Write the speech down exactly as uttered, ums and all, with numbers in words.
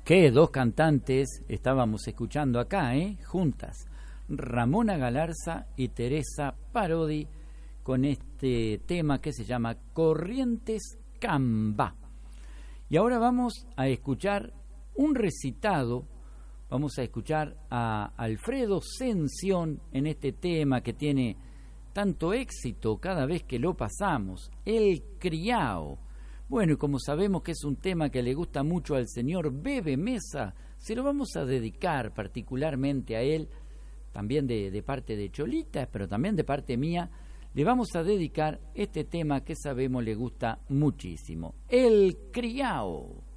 Qué dos cantantes estábamos escuchando acá, ¿eh? Juntas. Ramona Galarza y Teresa Parodi con este tema que se llama Corrientes Cambá. Y ahora vamos a escuchar un recitado, vamos a escuchar a Alfredo Sención en este tema que tiene tanto éxito cada vez que lo pasamos, El Criao. Bueno, y como sabemos que es un tema que le gusta mucho al señor Bebe Mesa, se lo vamos a dedicar particularmente a él, también de, de parte de Cholita, pero también de parte mía. Le vamos a dedicar este tema que sabemos le gusta muchísimo, El Criao.